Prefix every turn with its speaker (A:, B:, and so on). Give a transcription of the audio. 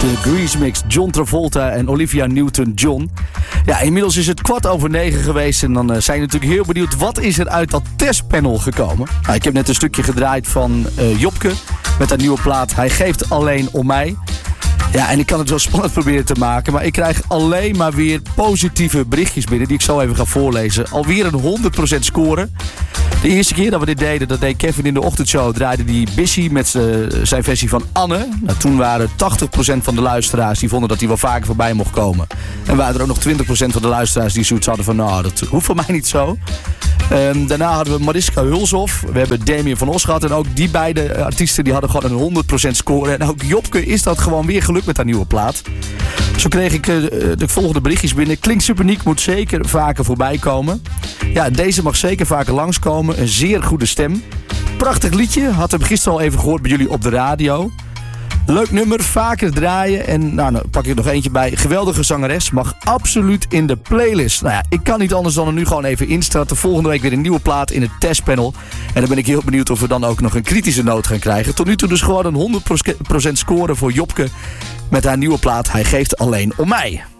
A: De Grease Mix, John Travolta en Olivia Newton-John. Ja, inmiddels is het 9:15 geweest en dan zijn je natuurlijk heel benieuwd... wat is er uit dat testpanel gekomen? Nou, ik heb net een stukje gedraaid van Jopke met haar nieuwe plaat Hij geeft alleen om mij. Ja, en ik kan het wel spannend proberen te maken, maar ik krijg alleen maar weer positieve berichtjes binnen die ik zo even ga voorlezen. Alweer een 100% score. De eerste keer dat we dit deden, dat deed Kevin in de ochtendshow, draaide die Bissy met zijn versie van Anne. Nou, toen waren 80% van de luisteraars die vonden dat hij wel vaker voorbij mocht komen. En waren er ook nog 20% van de luisteraars die zoiets hadden van, nou, dat hoeft voor mij niet zo. Daarna hadden we Mariska Hulshoff, we hebben Damien van Os gehad en ook die beide artiesten die hadden gewoon een 100% score. En ook Jopke is dat gewoon weer gelukt met haar nieuwe plaat. Zo kreeg ik de volgende berichtjes binnen. Klinkt superniek, moet zeker vaker voorbij komen. Ja, deze mag zeker vaker langskomen. Een zeer goede stem. Prachtig liedje, had hem gisteren al even gehoord bij jullie op de radio. Leuk nummer, vaker draaien. En nou pak ik er nog eentje bij. Geweldige zangeres, mag absoluut in de playlist. Nou ja, ik kan niet anders dan er nu gewoon even instarten. Volgende week weer een nieuwe plaat in het testpanel. En dan ben ik heel benieuwd of we dan ook nog een kritische noot gaan krijgen. Tot nu toe dus gewoon een 100% score voor Jopke met haar nieuwe plaat Hij geeft alleen om mij.